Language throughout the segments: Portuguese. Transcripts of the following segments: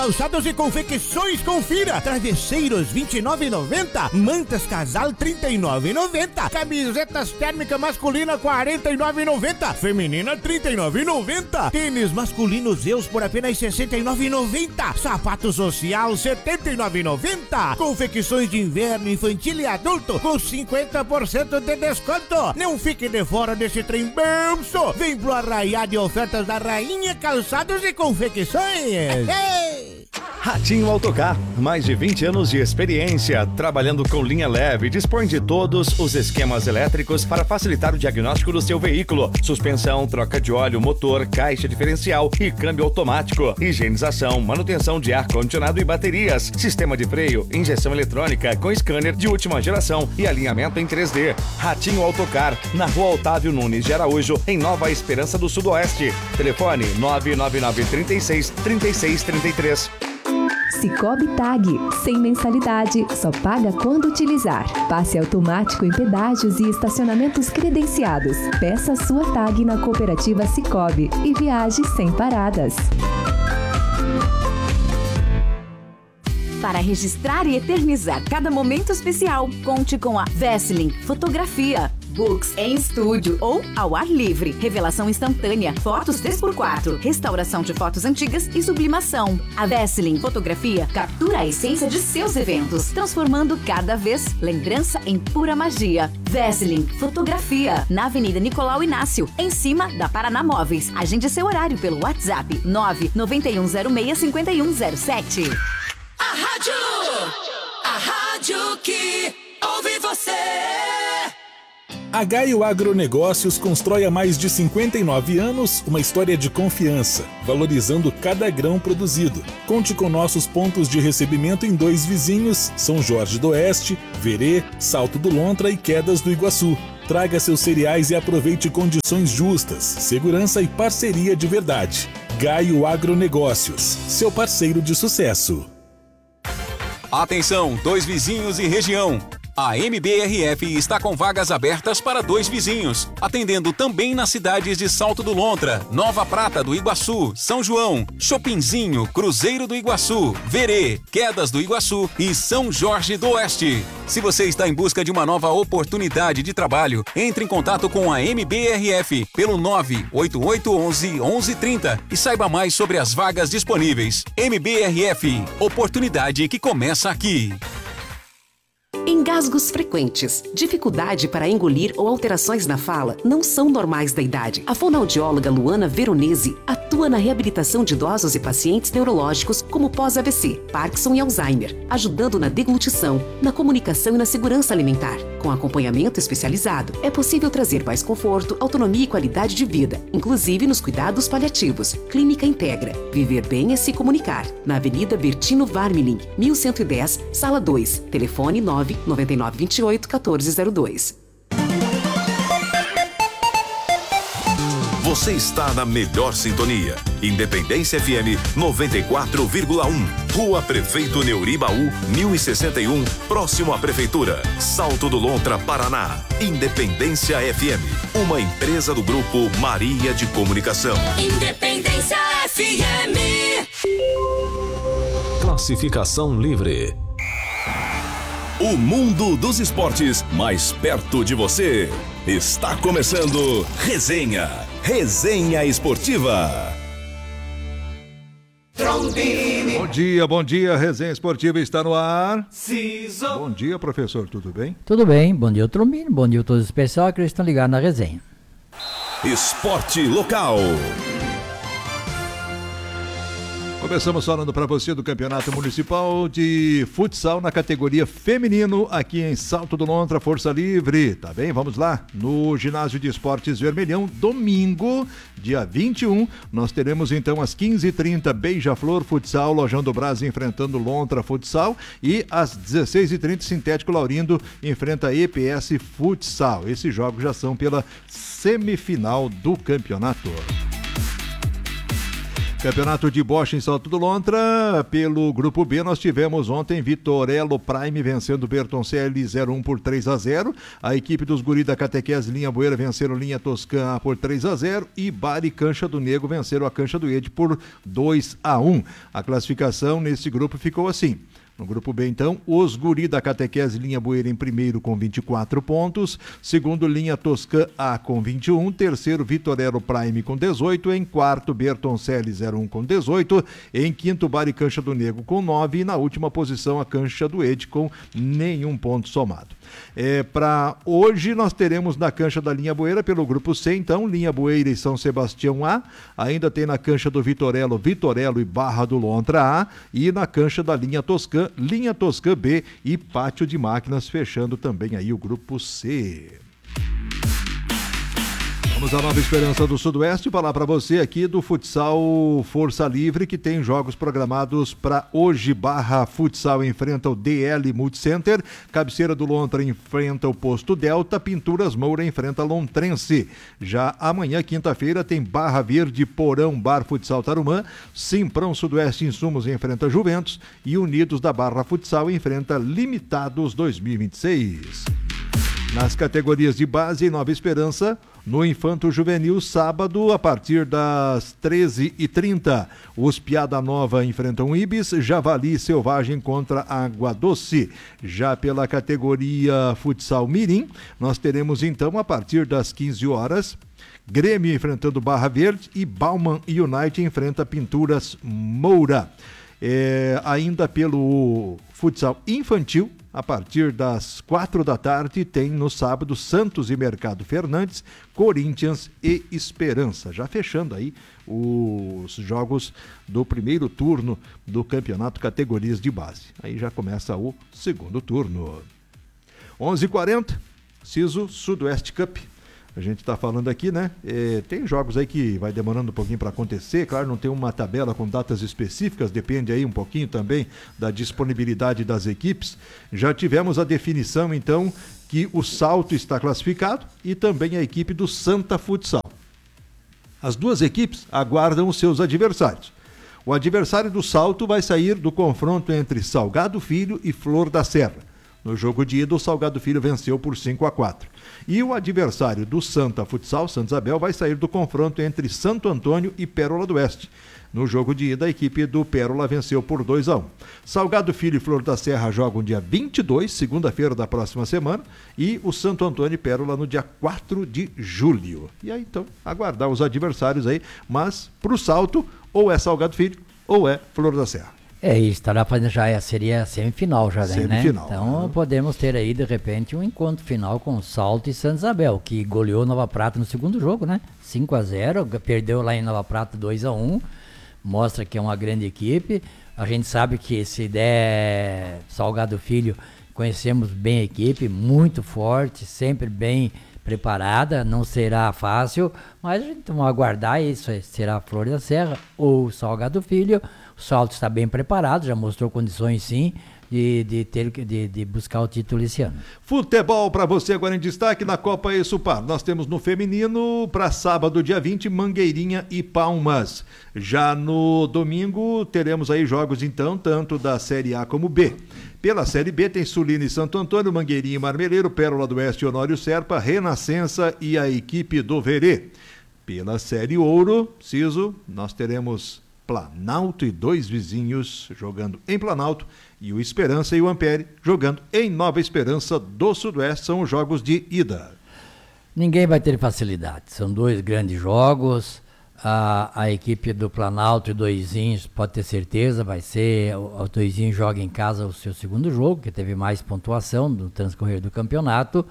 Calçados e confecções, confira. Travesseiros, R$29,90. Mantas casal, R$39,90. Camisetas térmica masculina, R$49,90. Feminina, R$39,90. Tênis masculino Zeus por apenas R$69,90. Sapato social, R$79,90. Confecções de inverno, infantil e adulto com 50% de desconto. Não fique de fora desse trem bamso. Vem pro arraiá de ofertas da Rainha Calçados e Confecções. Ratinho Autocar, mais de 20 anos de experiência, trabalhando com linha leve, dispõe de todos os esquemas elétricos para facilitar o diagnóstico do seu veículo. Suspensão, troca de óleo, motor, caixa diferencial e câmbio automático, higienização, manutenção de ar-condicionado e baterias, sistema de freio, injeção eletrônica com scanner de última geração e alinhamento em 3D. Ratinho Autocar, na Rua Otávio Nunes de Araújo, em Nova Esperança do Sudoeste. Telefone 99936-3633. Cicobi Tag, sem mensalidade, só paga quando utilizar. Passe automático em pedágios e estacionamentos credenciados. Peça sua tag na cooperativa Cicobi e viaje sem paradas. Para registrar e eternizar cada momento especial, conte com a Veselin Fotografia. Books em estúdio ou ao ar livre. Revelação instantânea, fotos 3x4, restauração de fotos antigas e sublimação. A Veselin Fotografia captura a essência de seus eventos, transformando cada vez lembrança em pura magia. Veselin Fotografia, na Avenida Nicolau Inácio, em cima da Paraná Móveis. Agende seu horário pelo WhatsApp 991065107. A rádio que ouve você. A Gaio Agronegócios constrói há mais de 59 anos uma história de confiança, valorizando cada grão produzido. Conte com nossos pontos de recebimento em 2 vizinhos, São Jorge do Oeste, Verê, Salto do Lontra e Quedas do Iguaçu. Traga seus cereais e aproveite condições justas, segurança e parceria de verdade. Gaio Agronegócios, seu parceiro de sucesso. Atenção, 2 vizinhos e região. A MBRF está com vagas abertas para 2 vizinhos, atendendo também nas cidades de Salto do Lontra, Nova Prata do Iguaçu, São João, Chopinzinho, Cruzeiro do Iguaçu, Verê, Quedas do Iguaçu e São Jorge do Oeste. Se você está em busca de uma nova oportunidade de trabalho, entre em contato com a MBRF pelo 98811-1130 e saiba mais sobre as vagas disponíveis. MBRF, oportunidade que começa aqui. Engasgos frequentes, dificuldade para engolir ou alterações na fala não são normais da idade. A fonoaudióloga Luana Veronese atua na reabilitação de idosos e pacientes neurológicos como pós-AVC, Parkinson e Alzheimer, ajudando na deglutição, na comunicação e na segurança alimentar. Com acompanhamento especializado, é possível trazer mais conforto, autonomia e qualidade de vida, inclusive nos cuidados paliativos. Clínica Integra. Viver bem é se comunicar. Na Avenida Bertino Varmilin, 1110, Sala 2. Telefone 99928-1402. Você está na melhor sintonia. Independência FM 94,1. Rua Prefeito Neuribaú, 1061, próximo à Prefeitura. Salto do Lontra, Paraná. Independência FM, uma empresa do Grupo Maria de Comunicação. Independência FM. Classificação livre. O mundo dos esportes mais perto de você. Está começando Resenha Esportiva. Bom dia, Resenha Esportiva está no ar. Bom dia, professor, tudo bem? Tudo bem, bom dia, Trombini, bom dia a todos os pessoal que estão ligados na resenha. Esporte local. Começamos falando para você do Campeonato Municipal de Futsal na categoria feminino aqui em Salto do Lontra, Força Livre, tá bem? Vamos lá, no Ginásio de Esportes Vermelhão, domingo, dia 21, nós teremos então às 15h30 Beija-Flor Futsal, Lojão do Brás enfrentando Lontra Futsal e às 16h30 Sintético Laurindo enfrenta EPS Futsal. Esses jogos já são pela semifinal do campeonato. Campeonato de bocha em Salto do Lontra. Pelo grupo B nós tivemos ontem Vitorello Prime vencendo Bertoncelli 0-1 por 3-0. A equipe dos guri da Catequese Linha Bueira venceram Linha Toscana por 3-0 e Bari Cancha do Nego venceram a Cancha do Ede por 2-1. A classificação nesse grupo ficou assim. No grupo B, então, os guri da Catequese Linha Bueira em primeiro com 24 pontos, segundo Linha Toscã A com 21, terceiro Vitorello Prime com 18, em quarto Bertoncelli 01 com 18, em quinto Bari Cancha do Nego com 9 e na última posição a Cancha do Ede com nenhum ponto somado. Para hoje nós teremos na Cancha da Linha Bueira pelo grupo C, então, Linha Bueira e São Sebastião A, ainda tem na Cancha do Vitorello e Barra do Lontra A, e na Cancha da Linha Toscã B e Pátio de Máquinas, fechando também aí o grupo C. Vamos à Nova Esperança do Sudoeste, falar para você aqui do Futsal Força Livre, que tem jogos programados para hoje. Barra Futsal enfrenta o DL Multicenter, Cabeceira do Lontra enfrenta o Posto Delta, Pinturas Moura enfrenta Lontrense. Já amanhã, quinta-feira, tem Barra Verde Porão Bar Futsal Tarumã, Simprão Sudoeste Insumos enfrenta Juventus e Unidos da Barra Futsal enfrenta Limitados 2026. Nas categorias de base, Nova Esperança, no Infanto Juvenil, sábado, a partir das 13h30. Os Piada Nova enfrentam Ibis, Javali Selvagem contra Água Doce. Já pela categoria Futsal Mirim, nós teremos então, a partir das 15 horas, Grêmio enfrentando Barra Verde e Bauman United enfrenta Pinturas Moura. Ainda pelo Futsal Infantil, a partir das 4 da tarde, tem no sábado Santos e Mercado Fernandes, Corinthians e Esperança. Já fechando aí os jogos do primeiro turno do campeonato categorias de base. Aí já começa o segundo turno. 11h40, Ciso Sudoeste Cup. A gente está falando aqui, né? Tem jogos aí que vai demorando um pouquinho para acontecer, claro, não tem uma tabela com datas específicas, depende aí um pouquinho também da disponibilidade das equipes. Já tivemos a definição, então, que o Salto está classificado e também a equipe do Santa Futsal. As duas equipes aguardam os seus adversários. O adversário do Salto vai sair do confronto entre Salgado Filho e Flor da Serra. No jogo de ida, o Salgado Filho venceu por 5-4. E o adversário do Santa Futsal, Santa Isabel, vai sair do confronto entre Santo Antônio e Pérola do Oeste. No jogo de ida, a equipe do Pérola venceu por 2-1. Salgado Filho e Flor da Serra jogam dia 22, segunda-feira da próxima semana, e o Santo Antônio e Pérola no dia 4 de julho. E aí, então, aguardar os adversários aí, mas pro Salto, ou é Salgado Filho, ou é Flor da Serra. Estará fazendo seria semifinal já, semifinal, né? Então podemos ter aí, de repente, um encontro final com Salto e Santa Isabel, que goleou Nova Prata no segundo jogo, né? 5-0, perdeu lá em Nova Prata 2-1, mostra que é uma grande equipe. A gente sabe que se der Salgado Filho, conhecemos bem a equipe, muito forte, sempre bem preparada, não será fácil, mas a gente vai aguardar isso, será a Flor da Serra ou Salgado Filho. O Salto está bem preparado, já mostrou condições sim de buscar o título esse ano. Futebol para você agora em destaque na Copa Esupar. Nós temos no feminino para sábado, dia 20, Mangueirinha e Palmas. Já no domingo teremos aí jogos então, tanto da Série A como B. Pela Série B tem Sulina e Santo Antônio, Mangueirinha e Marmeleiro, Pérola do Oeste e Honório Serpa, Renascença e a equipe do Verê. Pela Série Ouro, Ciso, nós teremos Planalto e dois vizinhos jogando em Planalto e o Esperança e o Ampere jogando em Nova Esperança do Sudoeste. São os jogos de ida. Ninguém vai ter facilidade, são dois grandes jogos. A equipe do Planalto e dois vizinhos pode ter certeza, vai ser, o dois vizinhos joga em casa o seu segundo jogo, que teve mais pontuação no transcorrer do campeonato,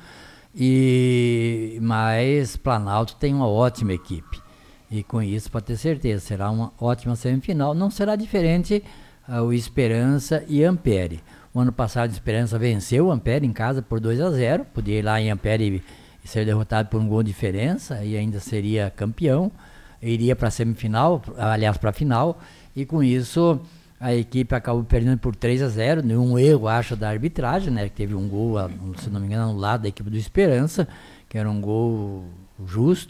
mas Planalto tem uma ótima equipe. E com isso, pode ter certeza, será uma ótima semifinal. Não será diferente o Esperança e Ampere. O ano passado, o Esperança venceu o Ampere em casa por 2-0. Podia ir lá em Ampere e ser derrotado por um gol de diferença e ainda seria campeão. Iria para a semifinal, aliás, para a final. E com isso, a equipe acabou perdendo por 3-0. Nenhum erro, acho, da arbitragem, né? Que teve um gol, se não me engano, anulado da equipe do Esperança, que era um gol justo.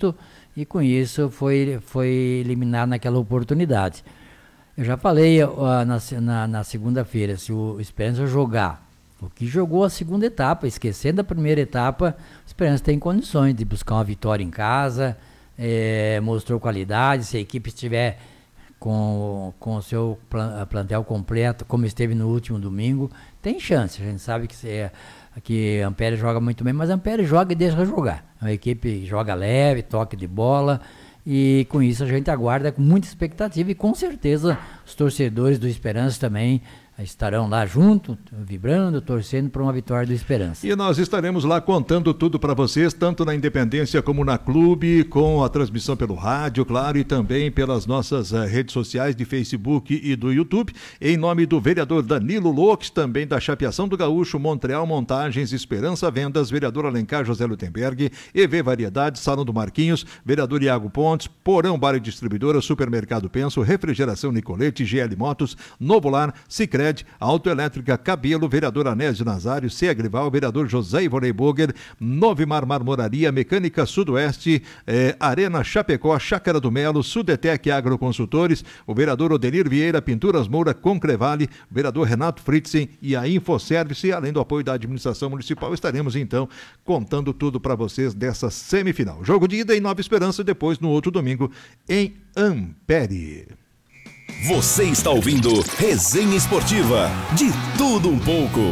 e com isso foi eliminado naquela oportunidade. Eu já falei na segunda-feira, se o Esperança jogar o que jogou a segunda etapa, esquecendo a primeira etapa, o Esperança tem condições de buscar uma vitória em casa, mostrou qualidade, se a equipe estiver com o seu plantel completo, como esteve no último domingo, tem chance. A gente sabe que Ampere joga muito bem, mas Ampere joga e deixa jogar. É uma equipe que joga leve, toque de bola, e com isso a gente aguarda com muita expectativa, e com certeza os torcedores do Esperança também estarão lá junto, vibrando, torcendo para uma vitória do Esperança. E nós estaremos lá contando tudo para vocês, tanto na Independência como na Clube, com a transmissão pelo rádio, claro, e também pelas nossas redes sociais de Facebook e do YouTube, em nome do vereador Danilo Lopes, também da Chapeação do Gaúcho, Montreal Montagens, Esperança Vendas, vereador Alencar José Lutemberg, EV Variedades, Salão do Marquinhos, vereador Iago Pontes, Porão Bar e Distribuidora, Supermercado Penso, Refrigeração Nicolete, GL Motos, Novolar, Sicredi, Autoelétrica Cabelo, vereador Anésio Nazário, C. Agrival, vereador José Ivonei Boger, Novimar Marmoraria, Mecânica Sudoeste, Arena Chapecó, Chácara do Melo, Sudetec Agroconsultores, o vereador Odenir Vieira, Pinturas Moura, Concrevale, o vereador Renato Fritzen e a Infoservice, além do apoio da administração municipal. Estaremos então contando tudo para vocês dessa semifinal. Jogo de ida em Nova Esperança, depois no outro domingo em Ampere. Você está ouvindo Resenha Esportiva, de tudo um pouco.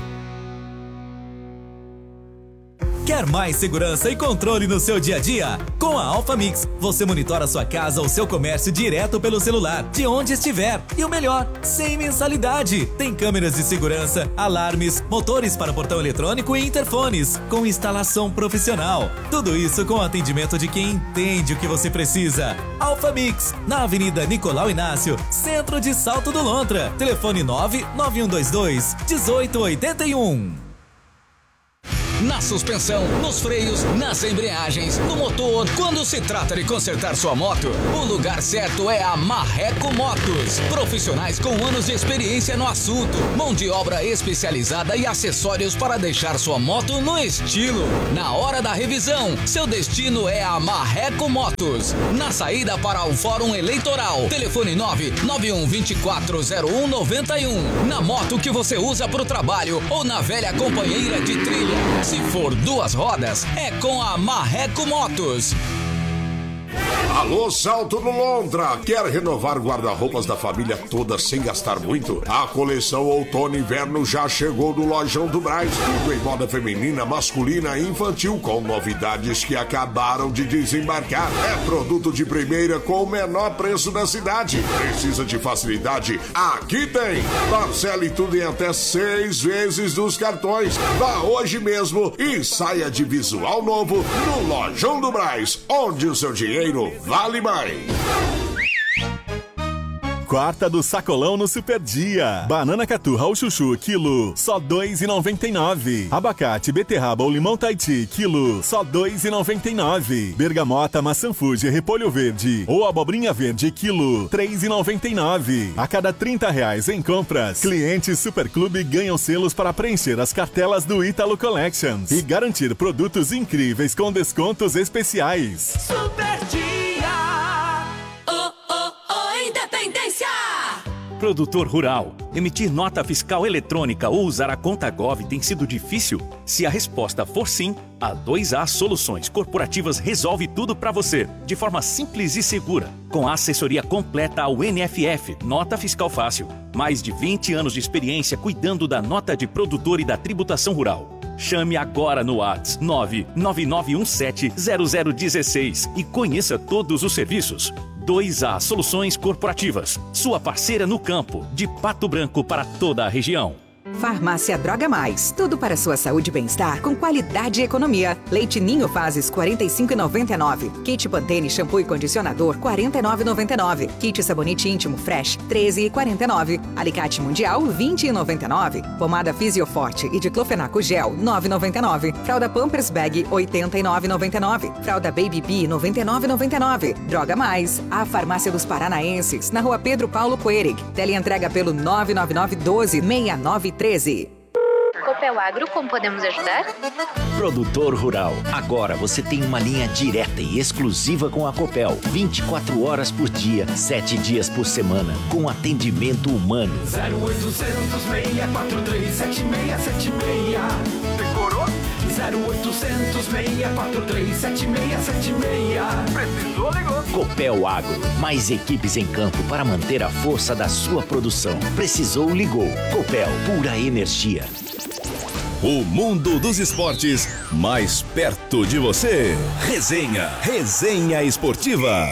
Quer mais segurança e controle no seu dia a dia? Com a Alpha Mix, você monitora sua casa ou seu comércio direto pelo celular, de onde estiver. E o melhor, sem mensalidade. Tem câmeras de segurança, alarmes, motores para portão eletrônico e interfones, com instalação profissional. Tudo isso com atendimento de quem entende o que você precisa. Alpha Mix, na Avenida Nicolau Inácio, centro de Salto do Lontra. Telefone 99122-1881. Na suspensão, nos freios, nas embreagens, no motor. Quando se trata de consertar sua moto, o lugar certo é a Marreco Motos. Profissionais com anos de experiência no assunto, mão de obra especializada e acessórios para deixar sua moto no estilo. Na hora da revisão, seu destino é a Marreco Motos. Na saída para o Fórum Eleitoral, telefone 991240191. Na moto que você usa para o trabalho ou na velha companheira de trilha. Se for duas rodas, é com a Marreco Motos. Alô, Salto do Lontra! Quer renovar guarda-roupas da família toda sem gastar muito? A coleção Outono e Inverno já chegou no Lojão do Brás. Tudo em moda feminina, masculina e infantil, com novidades que acabaram de desembarcar. É produto de primeira com o menor preço da cidade. Precisa de facilidade? Aqui tem! Parcele tudo em até 6 vezes dos cartões. Vá hoje mesmo e saia de visual novo no Lojão do Brás, onde o seu dinheiro vale mais. Quarta do sacolão no Super Dia. Banana caturra ou chuchu, quilo, só R$2,99. Abacate, beterraba ou limão Tahiti, quilo, só R$2,99. Bergamota, maçã Fuji, repolho verde ou abobrinha verde, quilo, R$3,99. A cada R$30 em compras, clientes Super Clube ganham selos para preencher as cartelas do Ítalo Collections e garantir produtos incríveis com descontos especiais. Super Dia. Independência! Produtor rural, emitir nota fiscal eletrônica ou usar a conta Gov tem sido difícil? Se a resposta for sim, a 2A Soluções Corporativas resolve tudo para você, de forma simples e segura, com a assessoria completa ao NFF, Nota Fiscal Fácil. Mais de 20 anos de experiência cuidando da nota de produtor e da tributação rural. Chame agora no WhatsApp 999170016 e conheça todos os serviços. 2A Soluções Corporativas, sua parceira no campo, de Pato Branco para toda a região. Farmácia Droga Mais, tudo para sua saúde e bem-estar com qualidade e economia. Leite Ninho Fases, R$ 45,99. Kit Pantene Shampoo e Condicionador, R$ 49,99. Kit Sabonete Íntimo Fresh, R$ 13,49. Alicate Mundial, R$ 20,99. Pomada Fisioforte e Diclofenaco Gel, R$ 9,99. Fralda Pampers Bag, R$ 89,99. Fralda Baby Bee, R$ 99,99. Droga Mais, a farmácia dos paranaenses, na Rua Pedro Paulo Coerig. Teleentrega pelo 99912-6913. Copel Agro, como podemos ajudar? Produtor rural, agora você tem uma linha direta e exclusiva com a Copel. 24 horas por dia, 7 dias por semana, com atendimento humano. 0800 643 7676. Decorou? 0800 643 7676. Precisou, ligou. Copel Agro, mais equipes em campo para manter a força da sua produção. Precisou, ligou. Copel, pura energia. O mundo dos esportes mais perto de você. Resenha Esportiva.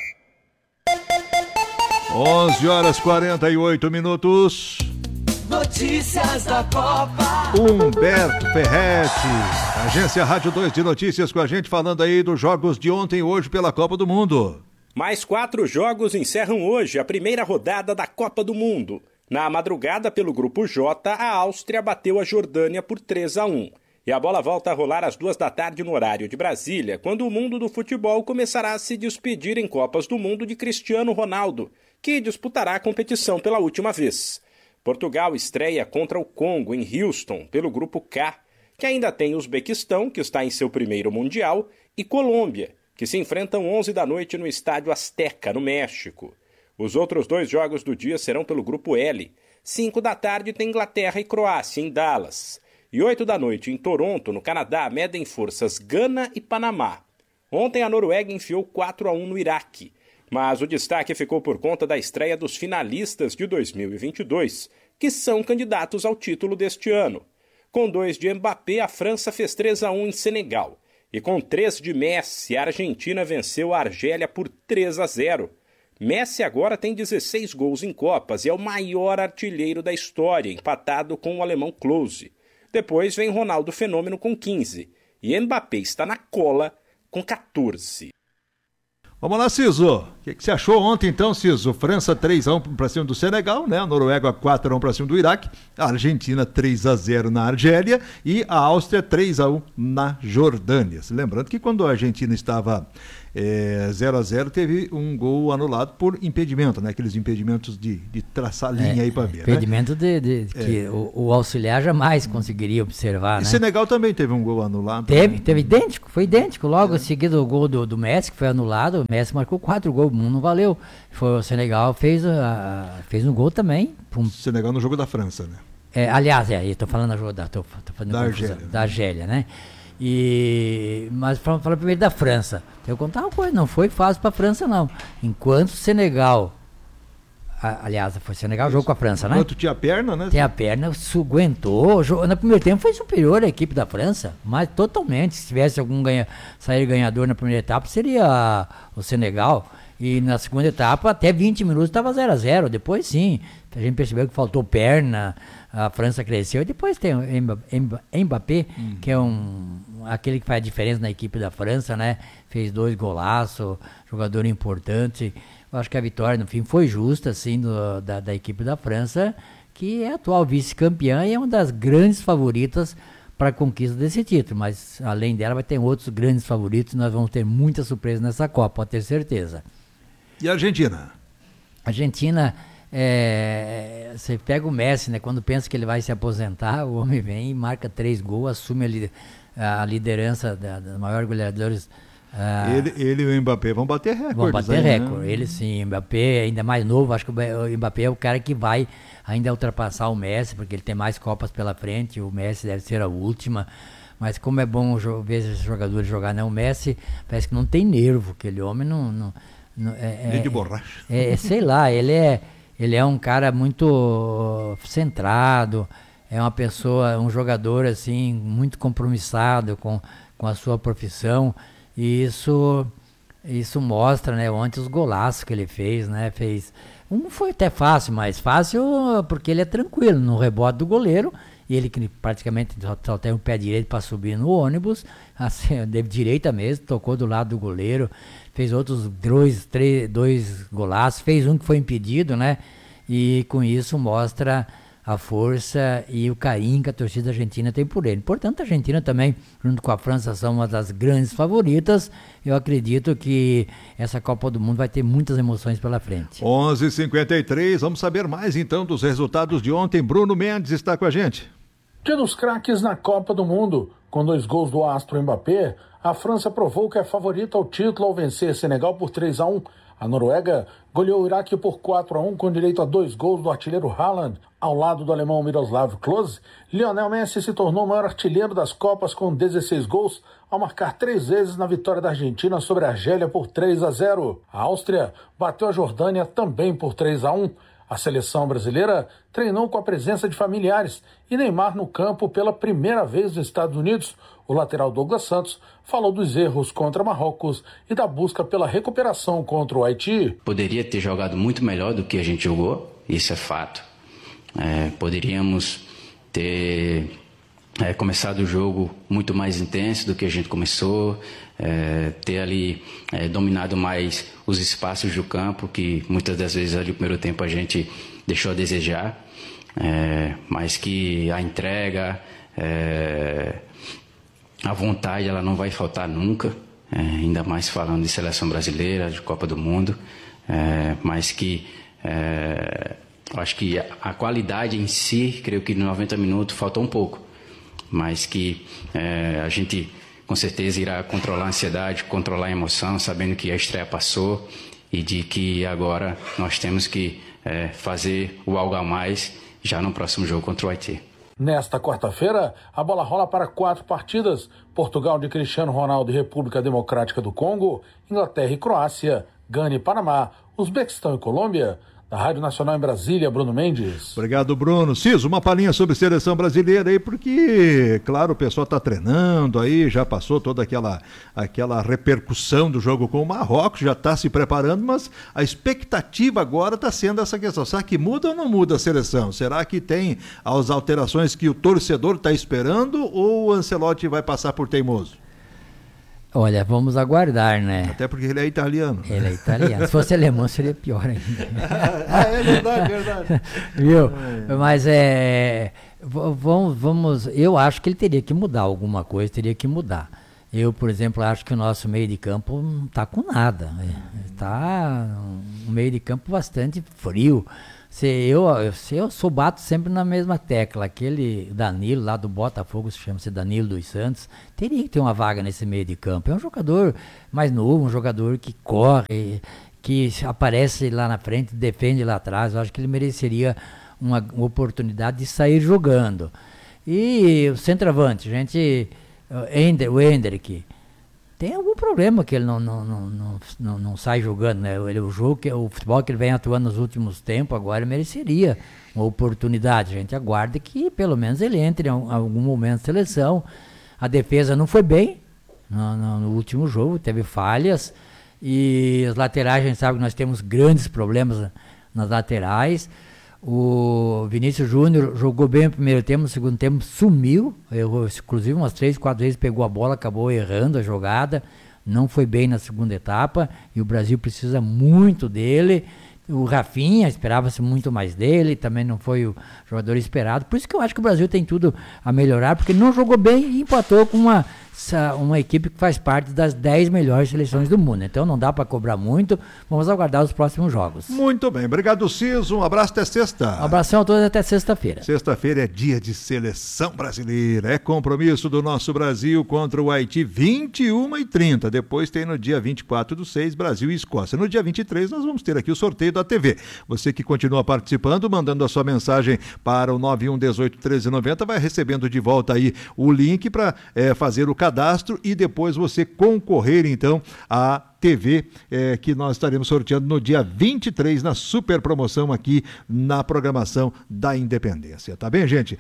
11h48. Notícias da Copa. Humberto Ferretti, Agência Rádio 2 de Notícias, com a gente falando aí dos jogos de ontem e hoje pela Copa do Mundo. Mais 4 jogos encerram hoje a primeira rodada da Copa do Mundo. Na madrugada, pelo Grupo J, a Áustria bateu a Jordânia por 3-1. E a bola volta a rolar às 14h no horário de Brasília, quando o mundo do futebol começará a se despedir em Copas do Mundo de Cristiano Ronaldo, que disputará a competição pela última vez. Portugal estreia contra o Congo, em Houston, pelo Grupo K, que ainda tem Uzbequistão, que está em seu primeiro Mundial, e Colômbia, que se enfrentam 11 da noite no Estádio Azteca, no México. Os outros 2 jogos do dia serão pelo Grupo L. 5 da tarde tem Inglaterra e Croácia, em Dallas. E 8 da noite, em Toronto, no Canadá, medem forças Gana e Panamá. Ontem a Noruega enfiou 4-1 no Iraque. Mas o destaque ficou por conta da estreia dos finalistas de 2022, que são candidatos ao título deste ano. Com 2 de Mbappé, a França fez 3-1 em Senegal. E com 3 de Messi, a Argentina venceu a Argélia por 3-0. Messi agora tem 16 gols em Copas e é o maior artilheiro da história, empatado com o alemão Klose. Depois vem Ronaldo Fenômeno com 15. E Mbappé está na cola com 14. Vamos lá, Ciso. O que você achou ontem, então, Ciso? França 3-1 para cima do Senegal, né? A Noruega 4-1 para cima do Iraque. A Argentina 3-0 na Argélia. E a Áustria 3-1 na Jordânia. Lembrando que quando a Argentina estava 0-0, teve um gol anulado por impedimento, né? Aqueles impedimentos de traçar linha aí para ver, impedimento, né? Que o auxiliar jamais conseguiria observar, e né? Senegal também teve um gol anulado. Teve idêntico, foi idêntico. Logo seguido o gol do Messi, que foi anulado, o Messi marcou 4 gols, não valeu. O Senegal fez um gol também. Senegal no jogo da França, né? Aliás, estou falando da Argélia, né? Mas falando primeiro da França, eu vou contar uma coisa, não foi fácil para a França não. Enquanto o Senegal, aliás, foi Senegal jogo com a França, né? Enquanto tinha a perna, né? Tem a perna, aguentou, no primeiro tempo foi superior à equipe da França, mas totalmente, se tivesse algum sair ganhador na primeira etapa, seria o Senegal. E na segunda etapa, até 20 minutos estava 0-0, depois sim, a gente percebeu que faltou perna, a França cresceu, e depois tem o Mbappé, que é aquele que faz a diferença na equipe da França, né? Fez 2 golaços, jogador importante. Eu acho que a vitória no fim foi justa, assim, da equipe da França, que é a atual vice-campeã e é uma das grandes favoritas para a conquista desse título, mas além dela vai ter outros grandes favoritos, nós vamos ter muita surpresa nessa Copa, pode ter certeza. E a Argentina? A Argentina, você pega o Messi, né? Quando pensa que ele vai se aposentar, o homem vem e marca 3 gols, assume a liderança da maior goleadores. Ele e o Mbappé vão bater recordes. Vão bater recorde, né? Ele sim, o Mbappé ainda mais novo, acho que o Mbappé é o cara que vai ainda ultrapassar o Messi, porque ele tem mais Copas pela frente, o Messi deve ser a última. Mas como é bom ver esses jogadores jogar, né? O Messi parece que não tem nervo, aquele homem não nem de borracha. Sei lá, ele é um cara muito centrado, é uma pessoa, um jogador assim, muito compromissado com a sua profissão, e isso mostra, né, ontem os golaços que ele fez, né, não foi até fácil, mas fácil porque ele é tranquilo, no rebote do goleiro, e ele que praticamente só tem o pé direito para subir no ônibus, assim, de direita mesmo, tocou do lado do goleiro, fez outros 2 golaços, fez um que foi impedido, né? E com isso mostra a força e o carinho que a torcida argentina tem por ele. Portanto, a Argentina também, junto com a França, são uma das grandes favoritas. Eu acredito que essa Copa do Mundo vai ter muitas emoções pela frente. 11h53, vamos saber mais então dos resultados de ontem. Bruno Mendes está com a gente. Dia dos craques na Copa do Mundo. Com 2 gols do astro Mbappé, a França provou que é favorita ao título ao vencer Senegal por 3-1. A Noruega goleou o Iraque por 4-1 com direito a 2 gols do artilheiro Haaland. Ao lado do alemão Miroslav Klose, Lionel Messi se tornou o maior artilheiro das Copas com 16 gols, ao marcar 3 vezes na vitória da Argentina sobre a Argélia por 3-0. A Áustria bateu a Jordânia também por 3-1. A seleção brasileira treinou com a presença de familiares e Neymar no campo pela primeira vez nos Estados Unidos. O lateral Douglas Santos falou dos erros contra Marrocos e da busca pela recuperação contra o Haiti. Poderia ter jogado muito melhor do que a gente jogou, isso é fato. Poderíamos ter começado o jogo muito mais intenso do que a gente começou, ter ali dominado mais os espaços do campo, que muitas das vezes ali no primeiro tempo a gente deixou a desejar, mas que a entrega, a vontade, ela não vai faltar nunca, ainda mais falando de seleção brasileira, de Copa do Mundo, mas que acho que a qualidade em si, creio que no 90 minutos faltou um pouco, mas que a gente com certeza irá controlar a ansiedade, controlar a emoção, sabendo que a estreia passou e de que agora nós temos que fazer o algo a mais já no próximo jogo contra o Haiti. Nesta quarta-feira, a bola rola para 4 partidas. Portugal de Cristiano Ronaldo e República Democrática do Congo, Inglaterra e Croácia, Gana e Panamá, Uzbequistão e Colômbia. Da Rádio Nacional em Brasília, Bruno Mendes. Obrigado, Bruno. Ciso, uma palhinha sobre seleção brasileira aí, porque, claro, o pessoal está treinando aí, já passou toda aquela repercussão do jogo com o Marrocos, já está se preparando, mas a expectativa agora está sendo essa questão. Será que muda ou não muda a seleção? Será que tem as alterações que o torcedor está esperando ou o Ancelotti vai passar por teimoso? Olha, vamos aguardar, né? Até porque ele é italiano. Ele é italiano. Se fosse alemão, seria pior ainda. É verdade. Viu? Mas vamos. Eu acho que ele teria que mudar alguma coisa, teria que mudar. Eu, por exemplo, acho que o nosso meio de campo não está com nada. Está um meio de campo bastante frio. Eu bato sempre na mesma tecla. Aquele Danilo lá do Botafogo, chama-se Danilo dos Santos, teria que ter uma vaga nesse meio de campo. É um jogador mais novo, um jogador que corre, que aparece lá na frente, defende lá atrás. Eu acho que ele mereceria uma oportunidade de sair jogando. E o centroavante, o Hendrick, tem algum problema que ele não sai jogando, né? O futebol que ele vem atuando nos últimos tempos, agora ele mereceria uma oportunidade. A gente aguarda que pelo menos ele entre em algum momento na seleção. A defesa não foi bem no último jogo, teve falhas. E as laterais, a gente sabe que nós temos grandes problemas nas laterais. O Vinícius Júnior jogou bem no primeiro tempo, no segundo tempo sumiu, errou, inclusive umas 3, 4 vezes pegou a bola, acabou errando a jogada, não foi bem na segunda etapa, e o Brasil precisa muito dele. O Rafinha, esperava-se muito mais dele, também não foi o jogador esperado, por isso que eu acho que o Brasil tem tudo a melhorar, porque ele não jogou bem e empatou com uma equipe que faz parte das 10 melhores seleções do mundo, então não dá para cobrar muito, vamos aguardar os próximos jogos. Muito bem, obrigado Ciso, um abraço até sexta. Um abração a todos até sexta-feira. Sexta-feira é dia de seleção brasileira, é compromisso do nosso Brasil contra o Haiti, 21h30, depois tem no dia 24/6, Brasil e Escócia. No dia 23 nós vamos ter aqui o sorteio da TV. Você que continua participando, mandando a sua mensagem para o 91181390, vai recebendo de volta aí o link para fazer o cadastro e depois você concorrer então a TV, que nós estaremos sorteando no dia 23 na super promoção aqui na programação da Independência, tá bem, gente?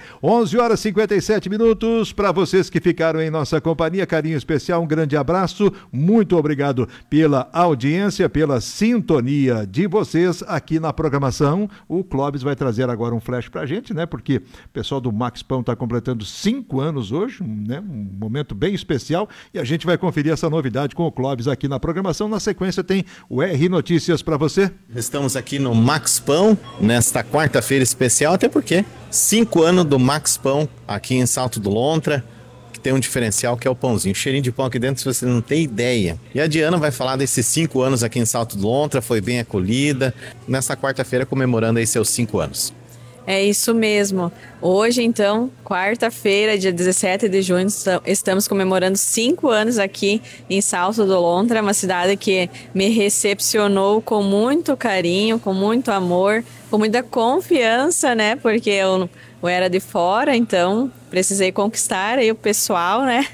11h57 para vocês que ficaram em nossa companhia, carinho especial, um grande abraço, muito obrigado pela audiência, pela sintonia de vocês aqui na programação. O Clóvis vai trazer agora um flash pra gente, né? Porque o pessoal do Max Pão tá completando 5 anos hoje, né? Um momento bem especial e a gente vai conferir essa novidade com o Clóvis aqui na programação. Na sequência tem o R Notícias para você. Estamos aqui no Max Pão, nesta quarta-feira especial, até porque 5 anos do Max Pão aqui em Salto do Lontra, que tem um diferencial que é o pãozinho. Cheirinho de pão aqui dentro, se você não tem ideia. E a Diana vai falar desses 5 anos aqui em Salto do Lontra, foi bem acolhida, nesta quarta-feira comemorando aí seus 5 anos. É isso mesmo. Hoje, então, quarta-feira, dia 17 de junho, estamos comemorando 5 anos aqui em Salto do Lontra, uma cidade que me recepcionou com muito carinho, com muito amor, com muita confiança, né? Porque eu era de fora, então precisei conquistar aí o pessoal, né?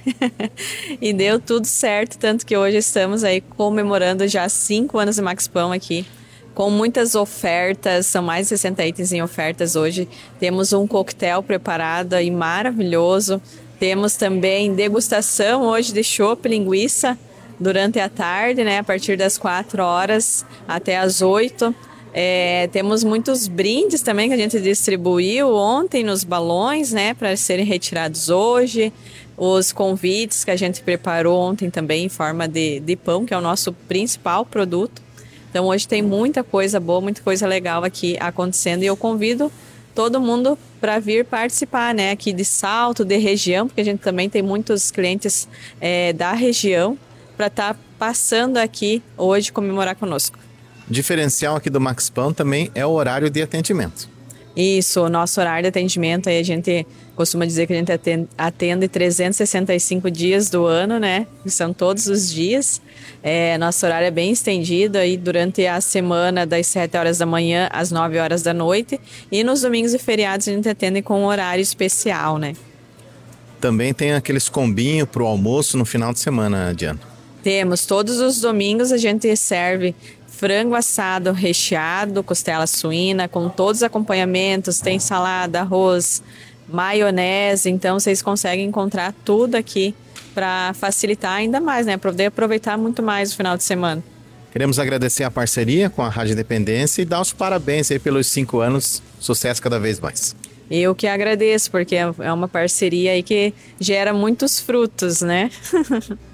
E deu tudo certo, tanto que hoje estamos aí comemorando já 5 anos de Max Pão aqui, com muitas ofertas, são mais de 60 itens em ofertas hoje. Temos um coquetel preparado e maravilhoso. Temos também degustação hoje de chopp linguiça durante a tarde, né? A partir das 4 horas até as 8. Temos muitos brindes também que a gente distribuiu ontem nos balões, né? Para serem retirados hoje. Os convites que a gente preparou ontem também em forma de pão, que é o nosso principal produto. Então hoje tem muita coisa boa, muita coisa legal aqui acontecendo e eu convido todo mundo para vir participar, né? Aqui de Salto, de região, porque a gente também tem muitos clientes da região para estar passando aqui hoje comemorar conosco. Diferencial aqui do Max Pão também é o horário de atendimento. Isso, o nosso horário de atendimento, aí a gente costuma dizer que a gente atende 365 dias do ano, né? Que são todos os dias. Nosso horário é bem estendido aí durante a semana, das 7 horas da manhã às 9 horas da noite. E nos domingos e feriados a gente atende com um horário especial, né? Também tem aqueles combinhos para o almoço no final de semana, Diana. Temos, todos os domingos a gente serve frango assado recheado, costela suína, com todos os acompanhamentos, tem salada, arroz, maionese, então vocês conseguem encontrar tudo aqui para facilitar ainda mais, né? Para poder aproveitar muito mais o final de semana. Queremos agradecer a parceria com a Rádio Independência e dar os parabéns aí pelos 5 anos, sucesso cada vez mais. Eu que agradeço, porque é uma parceria aí que gera muitos frutos, né?